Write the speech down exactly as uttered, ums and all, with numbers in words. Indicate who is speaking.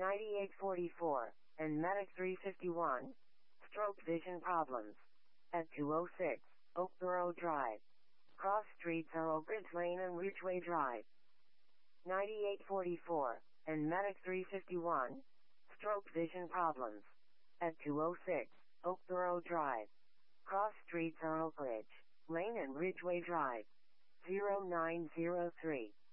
Speaker 1: ninety-eight forty-four, and Medic three fifty-one. Stroke vision problems. At two oh six, Oakborough Drive. Cross streets are Oak Ridge Lane and Ridgeway Drive. ninety-eight forty-four, and Medic three fifty-one. Stroke vision problems. At two oh six, Oakborough Drive. Cross streets are Oak Ridge Lane and Ridgeway Drive. zero nine zero three.